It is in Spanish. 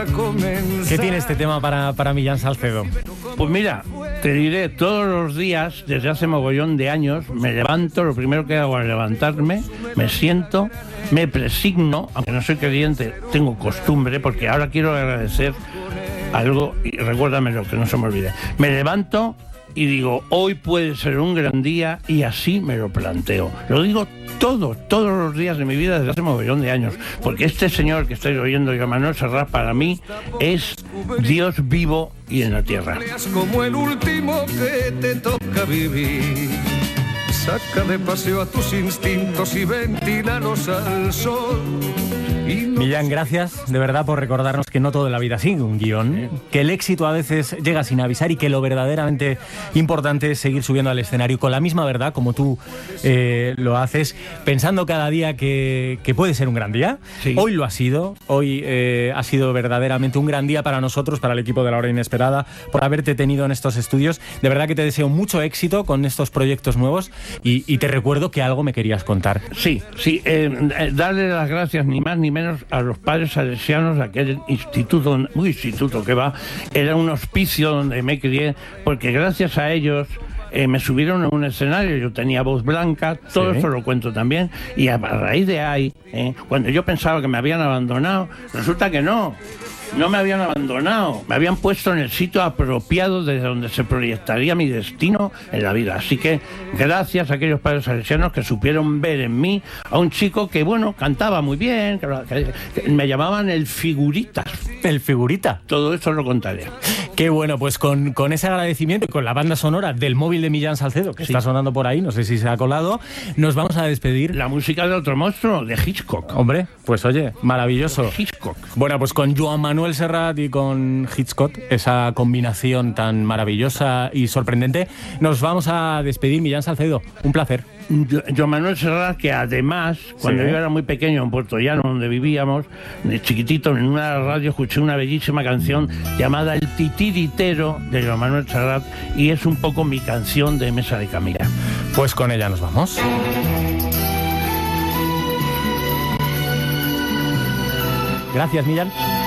para comenzar. ¿Qué tiene este tema para Millán Salcedo? Pues mira, te diré, todos los días, desde hace mogollón de años, me levanto, lo primero que hago es levantarme, me siento, me presigno, aunque no soy creyente, tengo costumbre, porque ahora quiero agradecer algo, y recuérdamelo, que no se me olvide. Me levanto y digo, hoy puede ser un gran día, y así me lo planteo. Lo digo todos los días de mi vida desde hace un mogollón de años, porque este señor que estáis oyendo, Joan Manuel Serrat, para mí es Dios vivo y en la tierra. Como el último que te toca vivir. Saca de paseo a tus instintos y ventílalos al sol. Millán, gracias de verdad por recordarnos que no toda la vida sigue un guión, que el éxito a veces llega sin avisar y que lo verdaderamente importante es seguir subiendo al escenario con la misma verdad como tú lo haces, pensando cada día que puede ser un gran día. Sí. Hoy lo ha sido, hoy ha sido verdaderamente un gran día para nosotros, para el equipo de La Hora Inesperada, por haberte tenido en estos estudios. De verdad que te deseo mucho éxito con estos proyectos nuevos y te recuerdo que algo me querías contar. Sí, darle las gracias ni más ni menos a los padres salesianos de aquel instituto que va, era un hospicio donde me crié, porque gracias a ellos me subieron a un escenario, yo tenía voz blanca, todo eso lo cuento también, y a raíz de ahí, cuando yo pensaba que me habían abandonado, resulta que no me habían abandonado, me habían puesto en el sitio apropiado desde donde se proyectaría mi destino en la vida. Así que gracias a aquellos padres salesianos que supieron ver en mí a un chico que, bueno, cantaba muy bien, que me llamaban el Figuritas. ¿El Figurita? Todo esto lo contaré. Qué bueno, pues con ese agradecimiento y con la banda sonora del móvil de Millán Salcedo, que está sonando por ahí, no sé si se ha colado, nos vamos a despedir. La música de otro monstruo, de Hitchcock. Hombre, pues oye, maravilloso. Hitchcock. Bueno, pues con Joan Manuel Serrat y con Hitchcock, esa combinación tan maravillosa y sorprendente, nos vamos a despedir. Millán Salcedo, un placer. Joan Manuel Serrat, que además, cuando yo era muy pequeño en Puerto Llano, donde vivíamos, de chiquitito, en una radio escuché una bellísima canción llamada El Titiritero de Joan Manuel Serrat, y es un poco mi canción de mesa de camilla. Pues con ella nos vamos. Gracias, Millán.